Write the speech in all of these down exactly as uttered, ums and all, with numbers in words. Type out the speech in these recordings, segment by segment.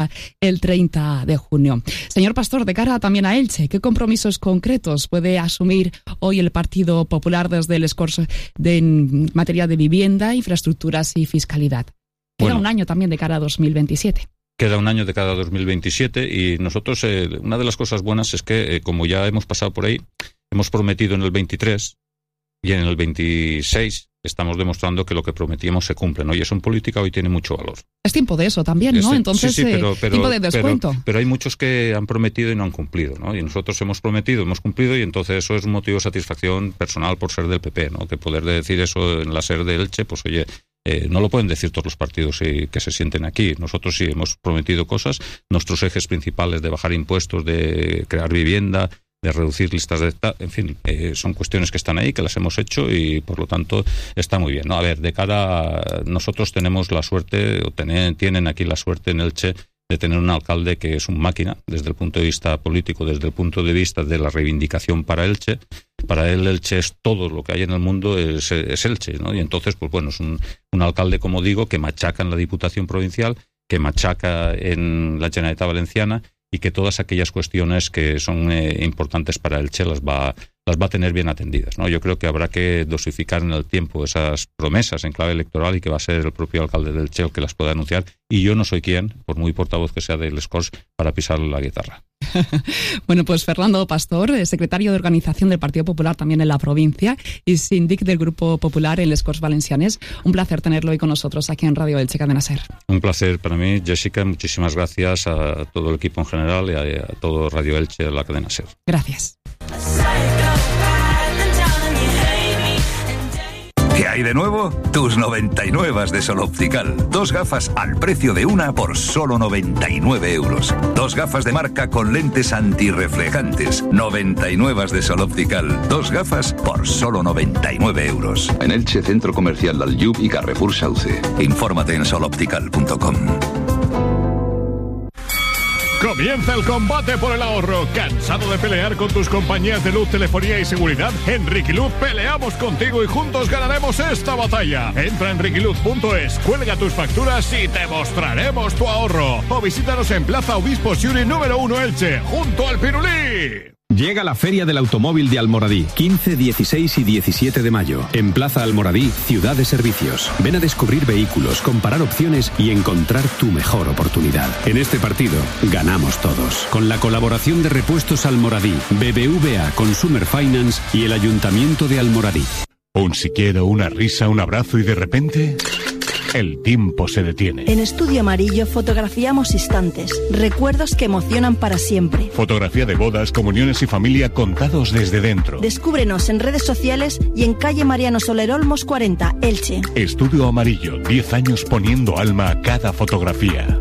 el treinta de junio. Señor Pastor, de cara también a Elche, ¿qué compromisos concretos puede asumir hoy el Partido Popular desde el Escors de, en materia de vivienda, infraestructuras y fiscalidad? Queda bueno, un año también de cara a dos mil veintisiete. Queda un año de cada dos mil veintisiete y nosotros, eh, una de las cosas buenas es que, eh, como ya hemos pasado por ahí, hemos prometido en el veintitrés y en el veintiséis estamos demostrando que lo que prometíamos se cumple, ¿no? Y eso en política hoy tiene mucho valor. Es tiempo de eso también, ¿no? Es, Entonces, sí, sí, pero, pero, tiempo de descuento. Pero, pero hay muchos que han prometido y no han cumplido, ¿no? Y nosotros hemos prometido, hemos cumplido, y entonces eso es un motivo de satisfacción personal por ser del P P, ¿no? Que poder decir eso en la SER de Elche, pues oye, Eh, no lo pueden decir todos los partidos eh, que se sienten aquí. Nosotros sí hemos prometido cosas. Nuestros ejes principales de bajar impuestos, de crear vivienda, de reducir listas de... En fin, eh, son cuestiones que están ahí, que las hemos hecho y por lo tanto está muy bien, ¿no? A ver, de cara a... Nosotros tenemos la suerte, o ten, tienen aquí la suerte en Elche, de tener un alcalde que es un máquina desde el punto de vista político, desde el punto de vista de la reivindicación para Elche. Para él Elche es todo lo que hay en el mundo, es, es Elche, ¿no? Y entonces, pues bueno, es un, un alcalde, como digo, que machaca en la Diputación Provincial, que machaca en la Generalitat Valenciana y que todas aquellas cuestiones que son eh, importantes para Elche las va, las va a tener bien atendidas, ¿no? Yo creo que habrá que dosificar en el tiempo esas promesas en clave electoral y que va a ser el propio alcalde de Elche el que las pueda anunciar. Y yo no soy quien, por muy portavoz que sea del Escors, para pisarle la guitarra. Bueno, pues Fernando Pastor, secretario de Organización del Partido Popular también en la provincia y síndic del Grupo Popular en les Corts Valencianes. Un placer tenerlo hoy con nosotros aquí en Radio Elche, Cadena SER. Un placer para mí, Jessica. Muchísimas gracias a todo el equipo en general y a, a todo Radio Elche, a la Cadena SER. Gracias. ¿Qué hay de nuevo? Tus noventa y nueve de Sol Optical. Dos gafas al precio de una por solo noventa y nueve euros. Dos gafas de marca con lentes antirreflejantes. noventa y nueve de Sol Optical. Dos gafas por solo noventa y nueve euros. En Elche, Centro Comercial Dalyub y Carrefour Sauce. Infórmate en sol optical punto com. Comienza el combate por el ahorro. ¿Cansado de pelear con tus compañías de luz, telefonía y seguridad? En Riquiluz peleamos contigo y juntos ganaremos esta batalla. Entra en riquiluz punto es, cuelga tus facturas y te mostraremos tu ahorro. O visítanos en Plaza Obispo Siuri número uno Elche, junto al Pirulí. Llega la Feria del Automóvil de Almoradí, quince, dieciséis y diecisiete de mayo. En Plaza Almoradí, ciudad de servicios. Ven a descubrir vehículos, comparar opciones y encontrar tu mejor oportunidad. En este partido, ganamos todos. Con la colaboración de Repuestos Almoradí, B B V A Consumer Finance y el Ayuntamiento de Almoradí. Un si quiero, una risa, un abrazo y de repente... el tiempo se detiene. En Estudio Amarillo fotografiamos instantes, recuerdos que emocionan para siempre. Fotografía de bodas, comuniones y familia contados desde dentro. Descúbrenos en redes sociales y en calle Mariano Soler Olmos cuarenta, Elche. Estudio Amarillo, diez años poniendo alma a cada fotografía.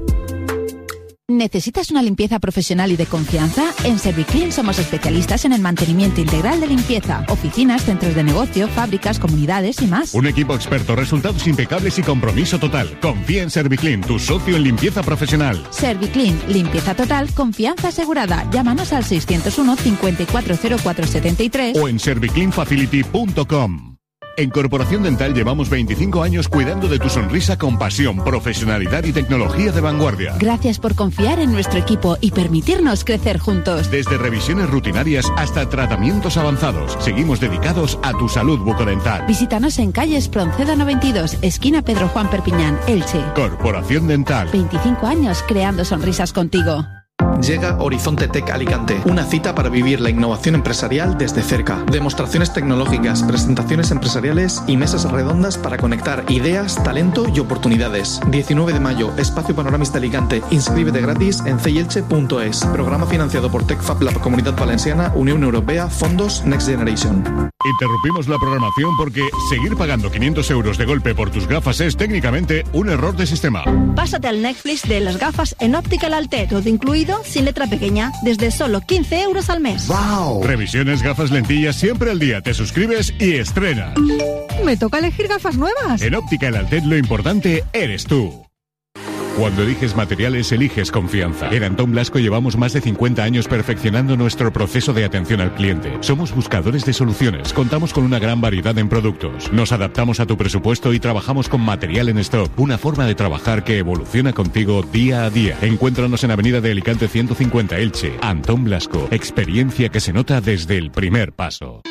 ¿Necesitas una limpieza profesional y de confianza? En Serviclean somos especialistas en el mantenimiento integral de limpieza. Oficinas, centros de negocio, fábricas, comunidades y más. Un equipo experto, resultados impecables y compromiso total. Confía en Serviclean, tu socio en limpieza profesional. Serviclean, limpieza total, confianza asegurada. Llámanos al seiscientos uno, cincuenta y cuatro cero cuatro setenta y tres o en serviclean facility punto com. En Corporación Dental llevamos veinticinco años cuidando de tu sonrisa con pasión, profesionalidad y tecnología de vanguardia. Gracias por confiar en nuestro equipo y permitirnos crecer juntos. Desde revisiones rutinarias hasta tratamientos avanzados, seguimos dedicados a tu salud bucodental. Visítanos en calle Espronceda noventa y dos, esquina Pedro Juan Perpiñán, Elche. Corporación Dental. veinticinco años creando sonrisas contigo. Llega Horizonte Tech Alicante, una cita para vivir la innovación empresarial desde cerca. Demostraciones tecnológicas, presentaciones empresariales y mesas redondas para conectar ideas, talento y oportunidades. diecinueve de mayo, Espacio Panoramista Alicante. Inscríbete gratis en ceyelche punto es. Programa financiado por TechFab, la Comunidad Valenciana, Unión Europea, Fondos Next Generation. Interrumpimos la programación porque seguir pagando quinientos euros de golpe por tus gafas es técnicamente un error de sistema. Pásate al Netflix de las gafas en Optical Altet, todo incluido, sin letra pequeña, desde solo quince euros al mes. ¡Wow! Revisiones, gafas, lentillas, siempre al día. Te suscribes y estrenas. ¿Me toca elegir gafas nuevas? En Optical Altet lo importante eres tú. Cuando eliges materiales, eliges confianza. En Antón Blasco llevamos más de cincuenta años perfeccionando nuestro proceso de atención al cliente. Somos buscadores de soluciones. Contamos con una gran variedad en productos. Nos adaptamos a tu presupuesto y trabajamos con material en stock. Una forma de trabajar que evoluciona contigo día a día. Encuéntranos en Avenida de Alicante ciento cincuenta Elche. Antón Blasco. Experiencia que se nota desde el primer paso.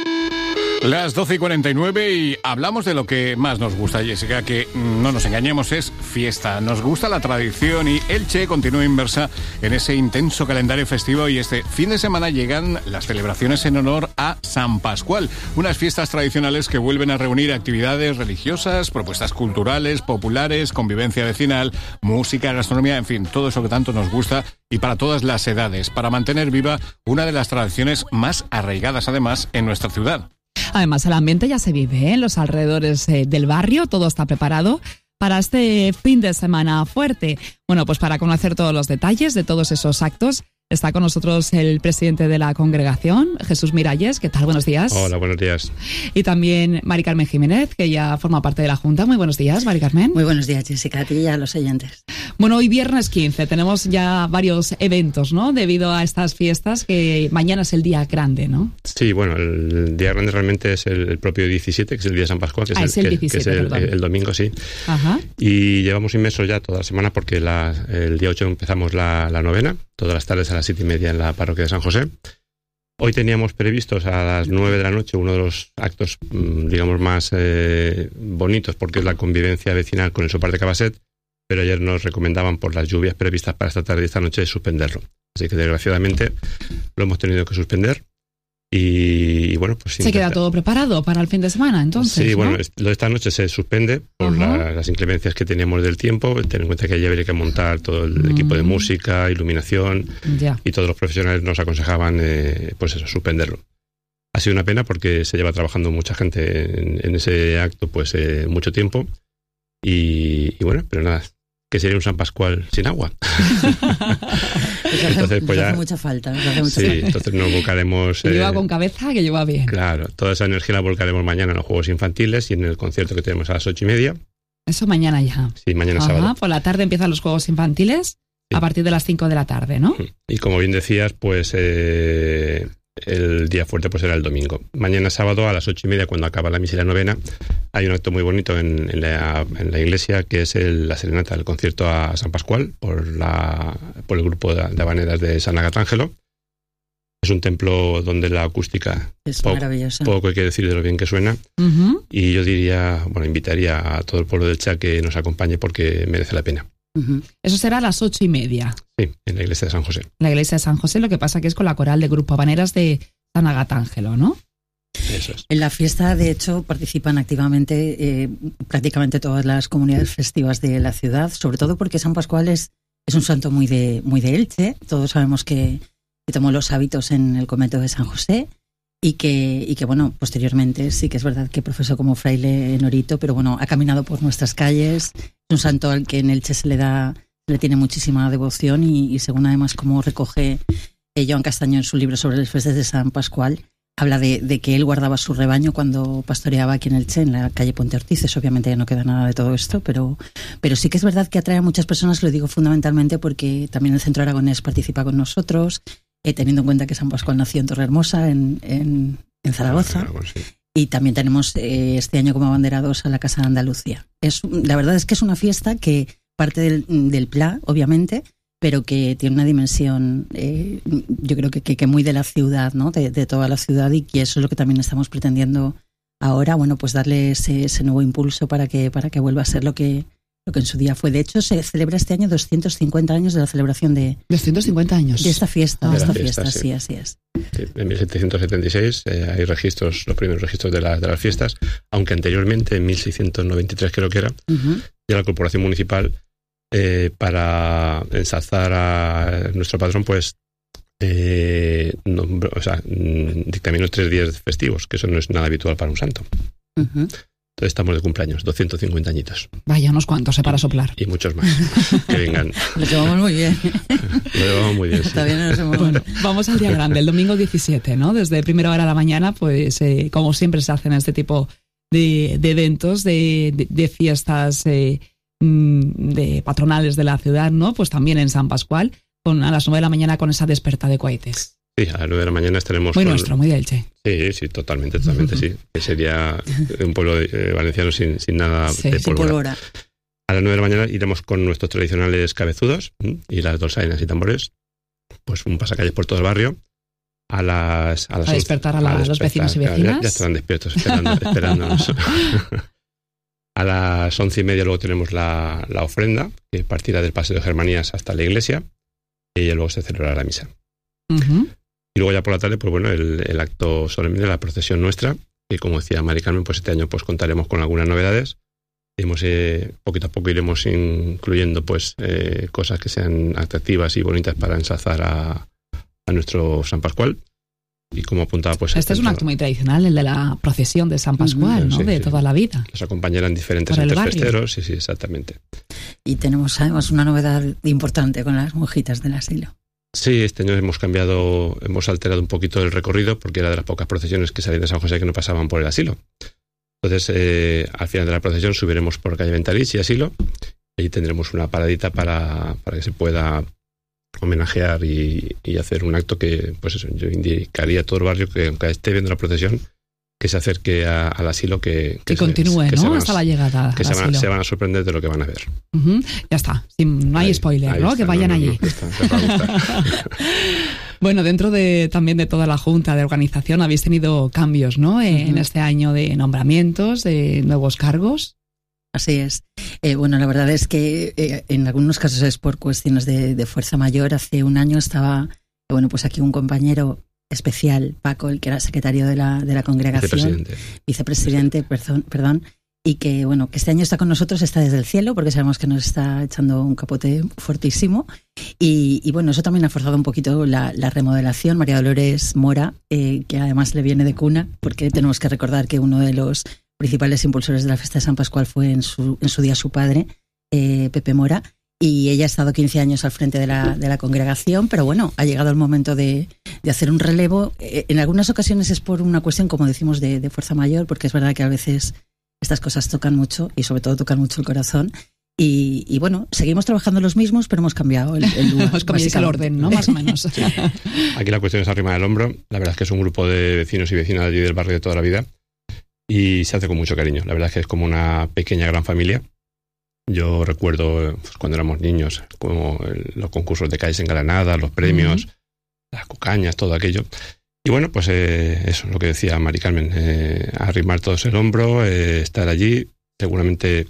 Las doce y cuarenta y nueve y hablamos de lo que más nos gusta, Jessica, que no nos engañemos, es fiesta. Nos gusta la tradición y Elche continúa inmersa en ese intenso calendario festivo y este fin de semana llegan las celebraciones en honor a San Pascual, unas fiestas tradicionales que vuelven a reunir actividades religiosas, propuestas culturales, populares, convivencia vecinal, música, gastronomía, en fin, todo eso que tanto nos gusta y para todas las edades, para mantener viva una de las tradiciones más arraigadas además en nuestra ciudad. Además, el ambiente ya se vive, ¿eh? En los alrededores eh, del barrio, todo está preparado para este fin de semana fuerte. Bueno, pues para conocer todos los detalles de todos esos actos, está con nosotros el presidente de la congregación, Jesús Miralles. ¿Qué tal? Buenos días. Hola, buenos días. Y también Mari Carmen Jiménez, que ya forma parte de la Junta. Muy buenos días, Mari Carmen. Muy buenos días, Jessica, a ti y a los oyentes. Bueno, hoy viernes quince tenemos ya varios eventos, ¿no? Debido a estas fiestas, que mañana es el día grande, ¿no? Sí, bueno, el día grande realmente es el, el propio diecisiete, que es el día de San Pascual, que ah, es el, es el que, diecisiete, que es el, el, el domingo, sí. Ajá. Y llevamos inmersos ya toda la semana porque la, el día ocho empezamos la, la novena, todas las tardes a las siete y media en la parroquia de San José. Hoy teníamos previstos a las nueve de la noche uno de los actos, digamos, más eh, bonitos, porque es la convivencia vecinal con el Sopar de Cabasset, pero ayer nos recomendaban por las lluvias previstas para esta tarde y esta noche suspenderlo. Así que desgraciadamente lo hemos tenido que suspender. Y, y bueno, pues... Se queda todo preparado para el fin de semana, entonces, Sí, ¿no? bueno, lo de esta noche se suspende por la, las inclemencias que teníamos del tiempo. Ten en cuenta que ayer habría que montar todo el mm. equipo de música, iluminación, ya. Y todos los profesionales nos aconsejaban, eh, pues eso, suspenderlo. Ha sido una pena porque se lleva trabajando mucha gente en, en ese acto, pues eh, mucho tiempo. Y, y bueno, pero nada, que sería un San Pascual sin agua. Pues entonces, pues ya hace mucha falta. Hace mucha sí, falta. Entonces nos volcaremos... Que lleva eh, con cabeza, que lleva bien. Claro, toda esa energía la volcaremos mañana en los Juegos Infantiles y en el concierto que tenemos a las ocho y media. Eso mañana ya. Sí, mañana Ajá, sábado. Por la tarde empiezan los Juegos Infantiles, sí. A partir de las cinco de la tarde, ¿no? Y como bien decías, pues... Eh, el día fuerte pues será el domingo. Mañana sábado a las ocho y media, cuando acaba la misa y la novena, hay un acto muy bonito en, en, la, en la iglesia, que es el, la serenata, el concierto a San Pascual por, la, por el grupo de, de habaneras de San Agatángelo. Es un templo donde la acústica es poco, maravillosa. Poco hay que decir de lo bien que suena. Uh-huh. Y yo diría, bueno, invitaría a todo el pueblo del Cha que nos acompañe porque merece la pena. Uh-huh. Eso será a las ocho y media. Sí, en la iglesia de San José. La iglesia de San José, lo que pasa que es con la coral de Grupo Habaneras de San Agatángelo, ¿no? Eso es. En la fiesta, de hecho, participan activamente eh, prácticamente todas las comunidades festivas de la ciudad, sobre todo porque San Pascual es, es un santo muy de, muy de Elche. Todos sabemos que, que tomó los hábitos en el convento de San José y que, y que, bueno, posteriormente sí que es verdad que profesó como fraile en Orito, pero bueno, ha caminado por nuestras calles. Es un santo al que en Elche se le da, se le tiene muchísima devoción y, y según además como recoge eh, Joan Castaño en su libro sobre las fiestas de San Pascual, habla de, de que él guardaba su rebaño cuando pastoreaba aquí en Elche, en la calle Puente Ortiz. Obviamente ya no queda nada de todo esto, pero, pero sí que es verdad que atrae a muchas personas, lo digo fundamentalmente porque también el Centro Aragonés participa con nosotros, eh, teniendo en cuenta que San Pascual nació en Torrehermosa, en, en, en Zaragoza. Ah, sí. Y también tenemos eh, este año como abanderados a la Casa de Andalucía. Es, la verdad es que es una fiesta que parte del, del P L A, obviamente, pero que tiene una dimensión, eh, yo creo que, que, que muy de la ciudad, ¿no? De, de toda la ciudad, y que eso es lo que también estamos pretendiendo ahora, bueno, pues darle ese, ese nuevo impulso para que, para que vuelva a ser lo que, lo que en su día fue. De hecho, se celebra este año doscientos cincuenta años de la celebración de... doscientos cincuenta años. De esta fiesta, de de esta fiesta, fiesta, sí. sí, así es. Sí, en mil setecientos setenta y seis eh, hay registros, los primeros registros de, la, de las fiestas, aunque anteriormente, en mil seiscientos noventa y tres creo que era, uh-huh. ya la Corporación Municipal, eh, para ensalzar a nuestro patrón, pues eh, nombró, o sea, dictaminó tres días festivos, que eso no es nada habitual para un santo. Uh-huh. Entonces estamos de cumpleaños, doscientos cincuenta añitos. Vaya, unos cuantos, ¿eh? Para soplar. Y muchos más, que vengan. Lo llevamos muy bien. Lo llevamos muy bien, sí. Está bien, nos hemos... Bueno, vamos al día grande, el domingo diecisiete, ¿no? Desde primera hora de la mañana, pues eh, como siempre se hacen este tipo de, de eventos, de, de, de fiestas eh, de patronales de la ciudad, ¿no? Pues también en San Pascual, con, a las nueve de la mañana con esa desperta de cohetes. Sí, a las nueve de la mañana estaremos... Muy con... nuestro, muy de Elche. Sí, sí, totalmente, totalmente, sí. Que sería un pueblo eh, valenciano sin, sin nada sí, de sin pólvora. pólvora. A las nueve de la mañana iremos con nuestros tradicionales cabezudos y las dolzainas y tambores, pues un pasacalles por todo el barrio. A las... A, las a despertar a, la, a despertar, los vecinos y vecinas. Ya, ya estarán despiertos esperando, esperándonos. A las once y media luego tenemos la, la ofrenda, que partirá del Paseo de Germanías hasta la iglesia, y luego se celebrará la misa. Uh-huh. Y luego ya por la tarde, pues bueno, el, el acto solemne, la procesión nuestra, que como decía Mari Carmen, pues este año pues contaremos con algunas novedades. Iremos, eh, poquito a poco iremos incluyendo pues eh, cosas que sean atractivas y bonitas para ensalzar a, a nuestro San Pascual. Y como apuntaba, pues... Este es un acto muy tradicional, el de la procesión de San Pascual, ¿no? Sí, de sí. toda la vida. Nos acompañarán diferentes entes festeros, sí, sí, exactamente. Y tenemos además una novedad importante con las monjitas del asilo. Sí, este año hemos cambiado, hemos alterado un poquito el recorrido porque era de las pocas procesiones que salían de San José que no pasaban por el asilo. Entonces, eh, al final de la procesión subiremos por calle Ventalís y asilo, y ahí tendremos una paradita para, para que se pueda homenajear y, y hacer un acto que, pues eso, yo indicaría a todo el barrio que aunque esté viendo la procesión, que se acerque a, al asilo, que, que, que se, continúe, que ¿no? Se van, hasta la llegada. Que se van, se van a sorprender de lo que van a ver. Uh-huh. Ya está, sí, no hay ahí, spoiler, ahí ¿no? Está, que vayan no, no, allí. No, está, bueno, dentro de también de toda la junta de organización habéis tenido cambios, ¿no? Uh-huh. En este año de nombramientos, de nuevos cargos. Así es. Eh, bueno, la verdad es que eh, en algunos casos es por cuestiones de, de fuerza mayor. Hace un año estaba, bueno, pues aquí un compañero especial, Paco, el que era secretario de la, de la congregación, vicepresidente, vicepresidente perdón, perdón, y que, bueno, que este año está con nosotros, está desde el cielo, porque sabemos que nos está echando un capote fortísimo. Y, y bueno, eso también ha forzado un poquito la, la remodelación. María Dolores Mora, eh, que además le viene de cuna, porque tenemos que recordar que uno de los principales impulsores de la fiesta de San Pascual fue en su, en su día su padre, eh, Pepe Mora, y ella ha estado quince años al frente de la, de la congregación, pero bueno, ha llegado el momento de, de hacer un relevo. Eh, en algunas ocasiones es por una cuestión, como decimos, de, de fuerza mayor, porque es verdad que a veces estas cosas tocan mucho, y sobre todo tocan mucho el corazón. Y, y bueno, seguimos trabajando los mismos, pero hemos cambiado el, el lugar. Hemos cambiado el orden, ¿no? Más o menos. Sí. Aquí la cuestión es arrimar el hombro. La verdad es que es un grupo de vecinos y vecinas allí del barrio de toda la vida, y se hace con mucho cariño. La verdad es que es como una pequeña gran familia. Yo recuerdo pues, cuando éramos niños, como el, los concursos de calles engalanadas, los premios, uh-huh. las cucañas, todo aquello. Y bueno, pues eh, eso es lo que decía Mari Carmen, eh, arrimar todos el hombro, eh, estar allí. Seguramente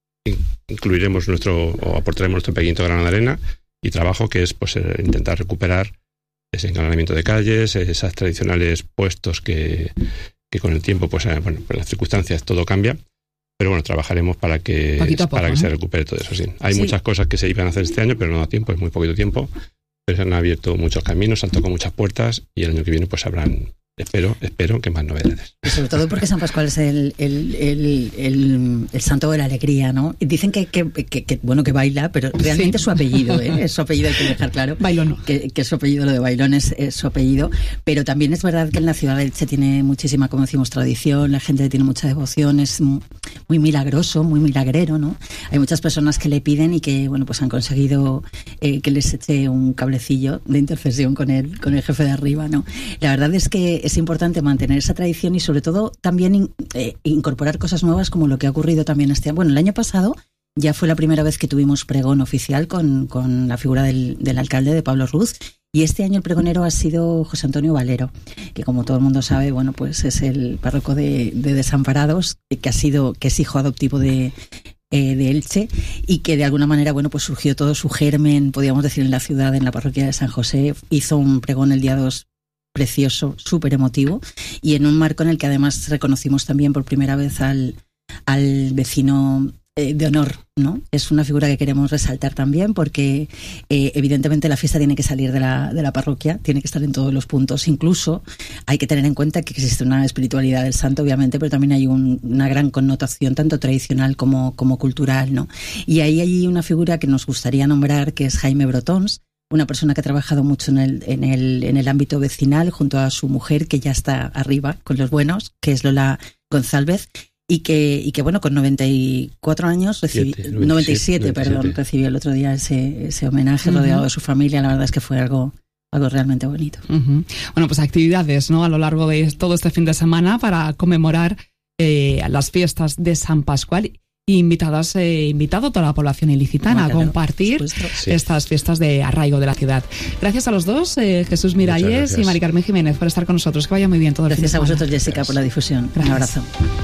incluiremos nuestro, o aportaremos nuestro pequeñito grano de arena y trabajo, que es pues eh, intentar recuperar ese engalanamiento de calles, esas tradicionales puestos que... que con el tiempo, pues eh, bueno, por las circunstancias todo cambia, pero bueno, trabajaremos para que, poco, para que ¿no? se recupere todo eso, sí. Hay sí. muchas cosas que se iban a hacer este año, pero no da tiempo, es muy poquito tiempo, pero se han abierto muchos caminos, se han tocado muchas puertas, y el año que viene pues habrán, espero, espero que más novedades. Y sobre todo porque San Pascual es el, el, el, el, el santo de la alegría, ¿no? Y dicen que, que, que, que bueno, que baila, pero realmente sí. es su apellido, ¿eh? Es su apellido, hay que dejar claro. Bailón. Que, que es su apellido, lo de Bailón es, es su apellido. Pero también es verdad que en la ciudad de Elche tiene muchísima, como decimos, tradición, la gente tiene mucha devoción, es muy milagroso, muy milagrero, ¿no? Hay muchas personas que le piden y que, bueno, pues han conseguido eh, que les eche un cablecillo de intercesión con el, con el jefe de arriba, ¿no? La verdad es que es importante mantener esa tradición y sobre todo también in, eh, incorporar cosas nuevas, como lo que ha ocurrido también este año. Bueno, el año pasado ya fue la primera vez que tuvimos pregón oficial con, con la figura del, del alcalde, de Pablo Ruz, y este año el pregonero ha sido José Antonio Valero, que como todo el mundo sabe, bueno, pues es el párroco de, de Desamparados, que ha sido, que es hijo adoptivo de Eh, de Elche, y que de alguna manera, bueno, pues surgió todo su germen, podríamos decir, en la ciudad, en la parroquia de San José. Hizo un pregón el día dos precioso, súper emotivo, y en un marco en el que además reconocimos también por primera vez al, al vecino eh, de honor, ¿no? Es una figura que queremos resaltar también porque eh, evidentemente la fiesta tiene que salir de la, de la parroquia, tiene que estar en todos los puntos. Incluso hay que tener en cuenta que existe una espiritualidad del santo, obviamente, pero también hay un, una gran connotación tanto tradicional como, como cultural, ¿no? Y ahí hay una figura que nos gustaría nombrar, que es Jaime Brotons, una persona que ha trabajado mucho en el, en el, en el ámbito vecinal junto a su mujer, que ya está arriba con los buenos, que es Lola González, y que, y que bueno, con noventa y cuatro años, recibí, Siete, noventa y siete, perdón, recibió el otro día ese, ese homenaje uh-huh. rodeado de su familia. La verdad es que fue algo, algo realmente bonito. Uh-huh. Bueno, pues actividades, ¿no?, a lo largo de todo este fin de semana para conmemorar eh, las fiestas de San Pascual. Y invitadas, eh, invitado a toda la población ilicitana a compartir sí. estas fiestas de arraigo de la ciudad. Gracias a los dos, eh, Jesús Miralles y Mari Carmen Jiménez, por estar con nosotros. Que vaya muy bien todo el fin de semana. Gracias a vosotros, Jessica, por la difusión. Gracias. Un abrazo.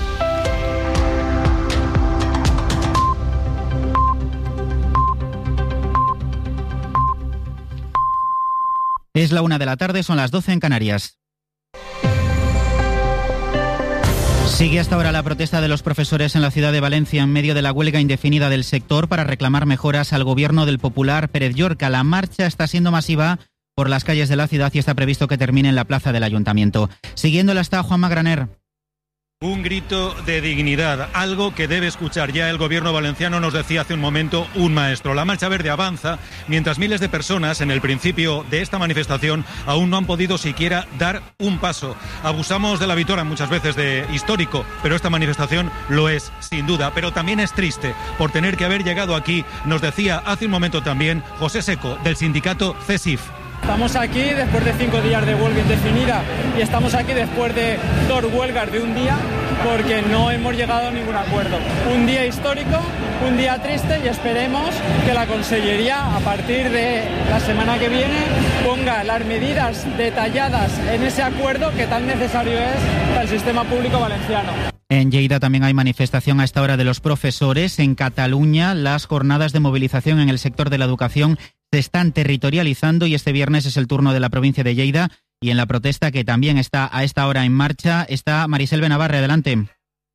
Es la una de la tarde, son las doce en Canarias. Sigue hasta ahora la protesta de los profesores en la ciudad de Valencia en medio de la huelga indefinida del sector para reclamar mejoras al gobierno del popular Pérez Llorca. La marcha está siendo masiva por las calles de la ciudad y está previsto que termine en la plaza del Ayuntamiento. Siguiéndola está Juanma Graner. Un grito de dignidad, algo que debe escuchar ya el gobierno valenciano, nos decía hace un momento un maestro. La Marcha Verde avanza mientras miles de personas en el principio de esta manifestación aún no han podido siquiera dar un paso. Abusamos de la vitola muchas veces de histórico, pero esta manifestación lo es, sin duda. Pero también es triste por tener que haber llegado aquí, nos decía hace un momento también José Seco, del sindicato CESIF. Estamos aquí después de cinco días de huelga indefinida y estamos aquí después de dos huelgas de un día porque no hemos llegado a ningún acuerdo. Un día histórico, un día triste y esperemos que la Consellería a partir de la semana que viene ponga las medidas detalladas en ese acuerdo que tan necesario es para el sistema público valenciano. En Lleida también hay manifestación a esta hora de los profesores. En Cataluña, las jornadas de movilización en el sector de la educación se están territorializando y este viernes es el turno de la provincia de Lleida. Y en la protesta, que también está a esta hora en marcha, está Marisel Benavarre. Adelante.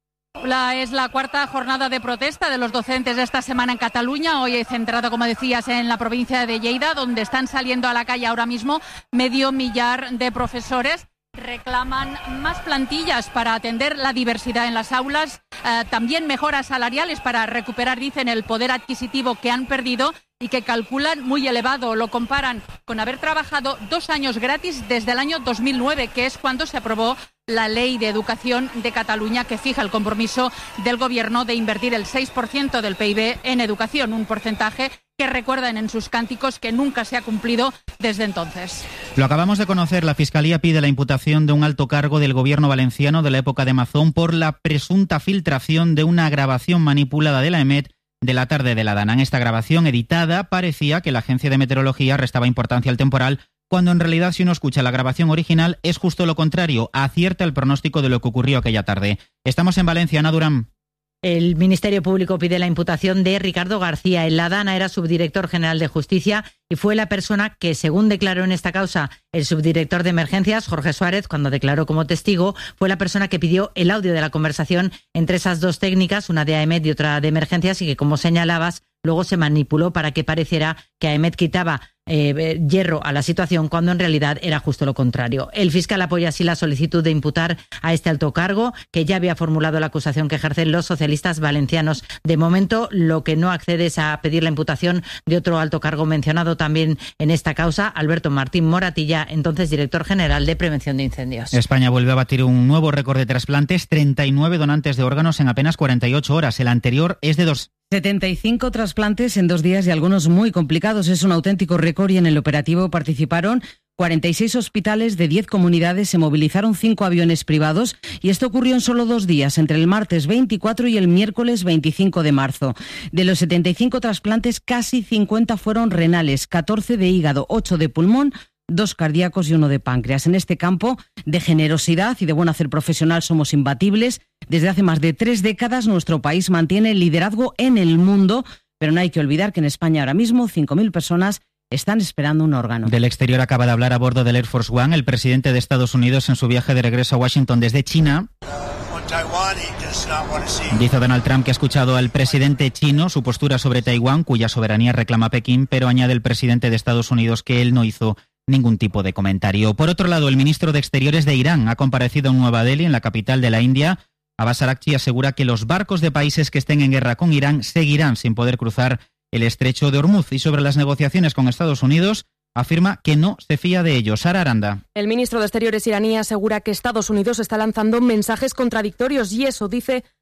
La, es la cuarta jornada de protesta de los docentes de esta semana en Cataluña, hoy centrado, como decías, en la provincia de Lleida, donde están saliendo a la calle ahora mismo medio millar de profesores. Reclaman más plantillas para atender la diversidad en las aulas, eh, también mejoras salariales para recuperar, dicen, el poder adquisitivo que han perdido y que calculan muy elevado. Lo comparan con haber trabajado dos años gratis desde el año dos mil nueve, que es cuando se aprobó la Ley de Educación de Cataluña, que fija el compromiso del Gobierno de invertir el seis por ciento del P I B en educación, un porcentaje que recuerdan en sus cánticos que nunca se ha cumplido desde entonces. Lo acabamos de conocer, la Fiscalía pide la imputación de un alto cargo del Gobierno valenciano de la época de Mazón por la presunta filtración de una grabación manipulada de la EMET de la tarde de la Dana. En esta grabación editada parecía que la Agencia de Meteorología restaba importancia al temporal, cuando en realidad, si uno escucha la grabación original, es justo lo contrario, acierta el pronóstico de lo que ocurrió aquella tarde. Estamos en Valencia, Ana Durán. El Ministerio Público pide la imputación de Ricardo García. En la Dana era subdirector general de Justicia y fue la persona que, según declaró en esta causa el subdirector de Emergencias, Jorge Suárez, cuando declaró como testigo, fue la persona que pidió el audio de la conversación entre esas dos técnicas, una de AEMET y otra de Emergencias, y que, como señalabas, luego se manipuló para que pareciera que AEMET quitaba eh, hierro a la situación cuando en realidad era justo lo contrario. El fiscal apoya así la solicitud de imputar a este alto cargo, que ya había formulado la acusación que ejercen los socialistas valencianos. De momento, lo que no accede es a pedir la imputación de otro alto cargo mencionado también en esta causa, Alberto Martín Moratilla, entonces director general de Prevención de Incendios. España vuelve a batir un nuevo récord de trasplantes, treinta y nueve donantes de órganos en apenas cuarenta y ocho horas. El anterior es de dos. setenta y cinco trasplantes en dos días y algunos muy complicados. Es un auténtico récord y en el operativo participaron cuarenta y seis hospitales de diez comunidades, se movilizaron cinco aviones privados y esto ocurrió en solo dos días, entre el martes veinticuatro y el miércoles veinticinco de marzo. De los setenta y cinco trasplantes, casi cincuenta fueron renales, catorce de hígado, ocho de pulmón, dos cardíacos y uno de páncreas. En este campo de generosidad y de buen hacer profesional somos imbatibles. Desde hace más de tres décadas nuestro país mantiene el liderazgo en el mundo, pero no hay que olvidar que en España ahora mismo cinco mil personas están esperando un órgano. Del exterior acaba de hablar a bordo del Air Force One el presidente de Estados Unidos en su viaje de regreso a Washington desde China. Dice Donald Trump que ha escuchado al presidente chino su postura sobre Taiwán, cuya soberanía reclama Pekín, pero añade el presidente de Estados Unidos que él no hizo ningún tipo de comentario. Por otro lado, el ministro de Exteriores de Irán ha comparecido en Nueva Delhi, en la capital de la India. Abbas Araghchi asegura que los barcos de países que estén en guerra con Irán seguirán sin poder cruzar el estrecho de Hormuz. Y sobre las negociaciones con Estados Unidos, afirma que no se fía de ellos. Sara Aranda. El ministro de Exteriores iraní asegura que Estados Unidos está lanzando mensajes contradictorios y eso, dice,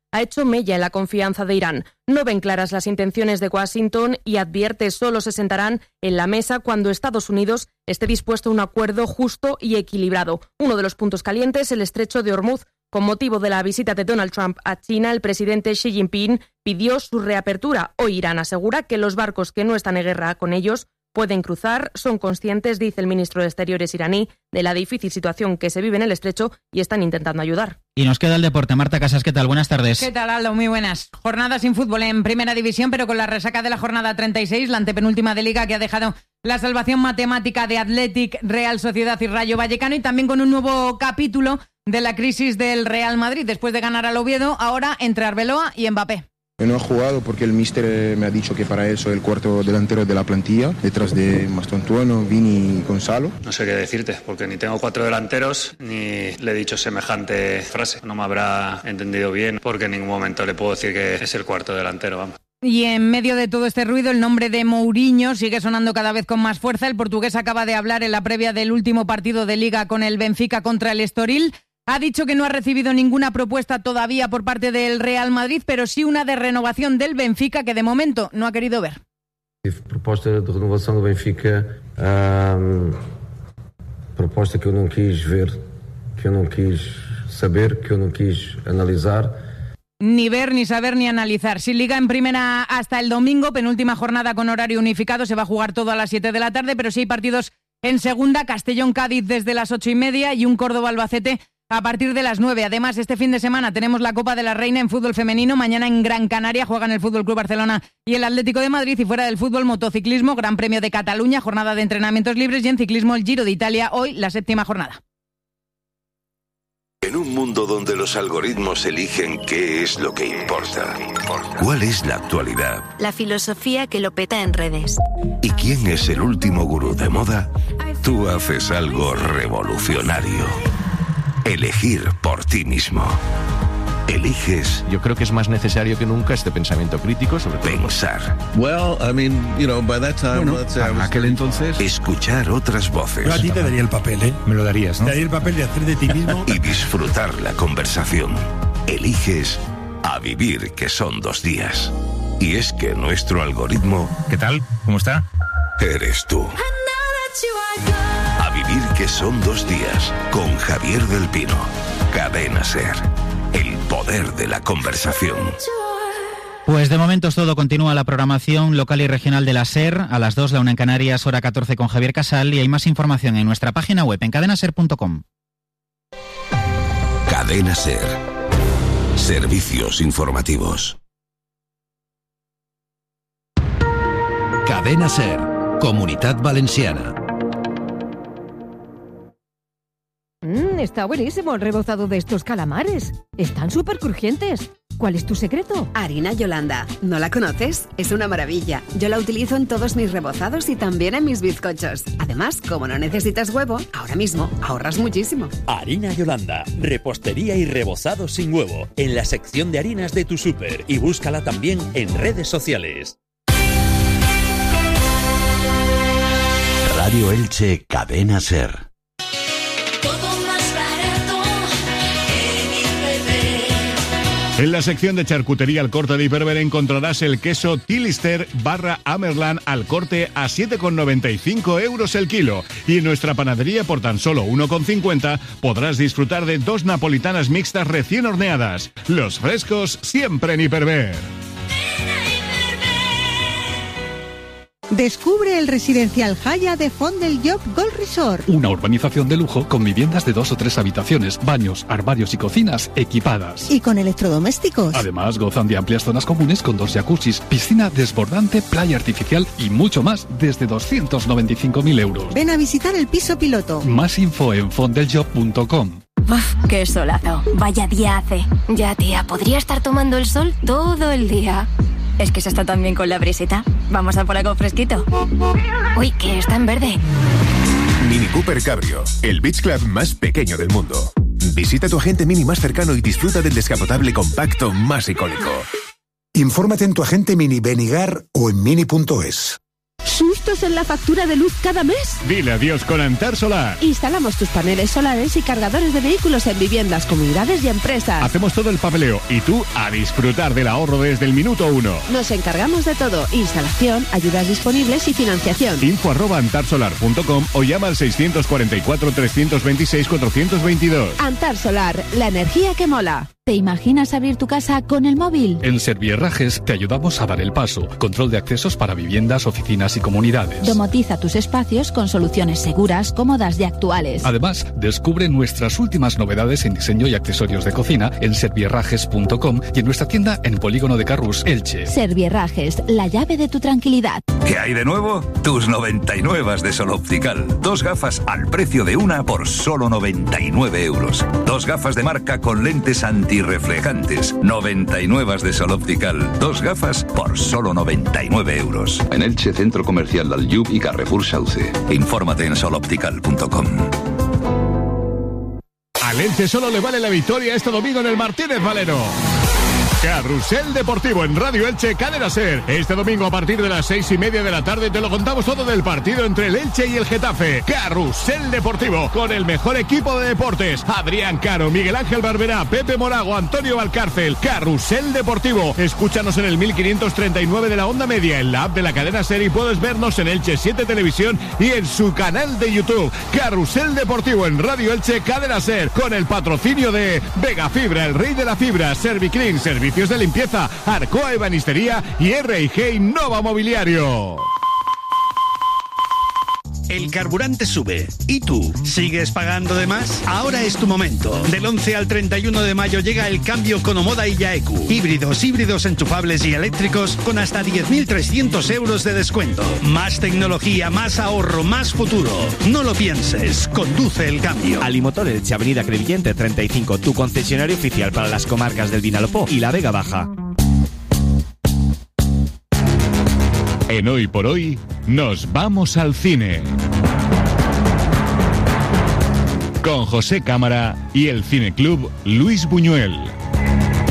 ha hecho mella en la confianza de Irán. No ven claras las intenciones de Washington y advierte solo se sentarán en la mesa cuando Estados Unidos esté dispuesto a un acuerdo justo y equilibrado. Uno de los puntos calientes, el estrecho de Hormuz. Con motivo de la visita de Donald Trump a China, el presidente Xi Jinping pidió su reapertura. Hoy Irán asegura que los barcos que no están en guerra con ellos pueden cruzar, son conscientes, dice el ministro de Exteriores iraní, de la difícil situación que se vive en el estrecho y están intentando ayudar. Y nos queda el deporte. Marta Casas, ¿qué tal? Buenas tardes. ¿Qué tal, Aldo? Muy buenas. Jornada sin fútbol en Primera División, pero con la resaca de la jornada treinta y seis, la antepenúltima de Liga, que ha dejado la salvación matemática de Athletic, Real Sociedad y Rayo Vallecano, y también con un nuevo capítulo de la crisis del Real Madrid. Después de ganar al Oviedo, ahora entre Arbeloa y Mbappé. No he jugado porque el míster me ha dicho que para él soy el cuarto delantero de la plantilla, detrás de Mastantuono, Vini y Gonzalo. No sé qué decirte, porque ni tengo cuatro delanteros, ni le he dicho semejante frase. No me habrá entendido bien, porque en ningún momento le puedo decir que es el cuarto delantero, vamos. Y en medio de todo este ruido, el nombre de Mourinho sigue sonando cada vez con más fuerza. El portugués acaba de hablar en la previa del último partido de Liga con el Benfica contra el Estoril. Ha dicho que no ha recibido ninguna propuesta todavía por parte del Real Madrid, pero sí una de renovación del Benfica que de momento no ha querido ver. Propuesta de renovación del Benfica, um, propuesta que yo no quis ver, que yo no quis saber, que yo no quis analizar. Ni ver, ni saber, ni analizar. Sin Liga en primera hasta el domingo, penúltima jornada con horario unificado, se va a jugar todo a las siete de la tarde, pero sí hay partidos en segunda, Castellón-Cádiz desde las ocho y media y un Córdoba-Albacete a partir de las nueve. Además, este fin de semana tenemos la Copa de la Reina en fútbol femenino. Mañana en Gran Canaria juegan el Fútbol Club Barcelona y el Atlético de Madrid. Y fuera del fútbol, motociclismo, Gran Premio de Cataluña, jornada de entrenamientos libres. Y en ciclismo, el Giro de Italia, hoy la séptima jornada. En un mundo donde los algoritmos eligen qué es lo que importa, ¿cuál es la actualidad? La filosofía que lo peta en redes. ¿Y quién es el último gurú de moda? Tú haces algo revolucionario. Elegir por ti mismo. Eliges. Yo creo que es más necesario que nunca este pensamiento crítico sobre todo. Pensar. Well, I mean, you know, by that time, bueno, let's say I was... aquel entonces. Escuchar otras voces. Yo a ti te daría el papel, ¿eh? Me lo darías, ¿no? Te daría el papel de hacer de ti mismo. Y disfrutar la conversación. Eliges a vivir, que son dos días. Y es que nuestro algoritmo... ¿Qué tal? ¿Cómo está? Eres tú. A vivir, que son dos días, con Javier del Pino. Cadena SER. El poder de la conversación. Pues de momento es todo. Continúa la programación local y regional de la SER. A las dos, la una en Canarias, hora catorce con Javier Casal. Y hay más información en nuestra página web en cadena ser punto com. Cadena SER. Servicios informativos. Cadena SER. Comunitat Valenciana. Mmm, está buenísimo el rebozado de estos calamares. Están súper crujientes. ¿Cuál es tu secreto? Harina Yolanda. ¿No la conoces? Es una maravilla. Yo la utilizo en todos mis rebozados y también en mis bizcochos. Además, como no necesitas huevo, ahora mismo ahorras muchísimo. Harina Yolanda. Repostería y rebozado sin huevo. En la sección de harinas de tu súper. Y búscala también en redes sociales. Radio Elche, Cadena SER. En la sección de charcutería al corte de Hiperver encontrarás el queso Tilister barra Amerland al corte a siete con noventa y cinco euros el kilo. Y en nuestra panadería por tan solo uno con cincuenta podrás disfrutar de dos napolitanas mixtas recién horneadas. Los frescos siempre en Hiperver. Descubre el residencial Haya de Font del Llop Gold Resort. Una urbanización de lujo con viviendas de dos o tres habitaciones, baños, armarios y cocinas equipadas. Y con electrodomésticos. Además, gozan de amplias zonas comunes con dos jacuzzis, piscina desbordante, playa artificial y mucho más desde doscientos noventa y cinco mil euros. Ven a visitar el piso piloto. Más info en font del job punto com. Uf, qué solazo. Vaya día hace. Ya, tía, podría estar tomando el sol todo el día. Es que se está tan bien con la brisita. Vamos a por algo fresquito. Uy, que está en verde. Mini Cooper Cabrio, el beach club más pequeño del mundo. Visita tu agente Mini más cercano y disfruta del descapotable compacto más icónico. Infórmate en tu agente Mini Benigar o en mini punto es. sustos en la factura de luz cada mes? Dile adiós con Antar Solar. Instalamos tus paneles solares y cargadores de vehículos en viviendas, comunidades y empresas. Hacemos todo el papeleo y tú a disfrutar del ahorro desde el minuto uno. Nos encargamos de todo: instalación, ayudas disponibles y financiación. Info arroba antarsolar punto com o llama al seiscientos cuarenta y cuatro, trescientos veintiséis, cuatrocientos veintidós. Antar Solar, la energía que mola. ¿Te imaginas abrir tu casa con el móvil? En Servierrajes te ayudamos a dar el paso. Control de accesos para viviendas, oficinas y comunidades. Domotiza tus espacios con soluciones seguras, cómodas y actuales. Además, descubre nuestras últimas novedades en diseño y accesorios de cocina en servierrajes punto com y en nuestra tienda en Polígono de Carrús, Elche. Servierrajes, la llave de tu tranquilidad. ¿Qué hay de nuevo? Tus noventa y nueve de Sol Optical. Dos gafas al precio de una por solo noventa y nueve euros. Dos gafas de marca con lentes antirreflejantes. noventa y nueve de Sol Optical. Dos gafas por solo noventa y nueve euros. En Elche, Centro Comercial Dalyub y Carrefour Sauce. Infórmate en sol optical punto com. Al Elche solo le vale la victoria este domingo en el Martínez Valero. Carrusel Deportivo en Radio Elche, Cadena Ser. Este domingo a partir de las seis y media de la tarde te lo contamos todo del partido entre el Elche y el Getafe. Carrusel Deportivo con el mejor equipo de deportes: Adrián Caro, Miguel Ángel Barberá, Pepe Morago, Antonio Valcárcel. Carrusel Deportivo. Escúchanos en el mil quinientos treinta y nueve de la onda media, en la app de la Cadena Ser, y puedes vernos en Elche siete Televisión y en su canal de YouTube. Carrusel Deportivo en Radio Elche, Cadena Ser, con el patrocinio de Vega Fibra, el rey de la fibra, Serviclean, Servicios de limpieza, Arcoa Ebanistería y R y G Innova Mobiliario. El carburante sube. ¿Y tú? ¿Sigues pagando de más? Ahora es tu momento. Del once al treinta y uno de mayo llega el cambio con Omoda y Yaeku. Híbridos, híbridos enchufables y eléctricos con hasta diez mil trescientos euros de descuento. Más tecnología, más ahorro, más futuro. No lo pienses. Conduce el cambio. Alimotor Elche, Avenida Crevillente treinta y cinco, tu concesionario oficial para las comarcas del Vinalopó y la Vega Baja. En Hoy por Hoy, nos vamos al cine. Con José Cámara y el Cineclub Luis Buñuel.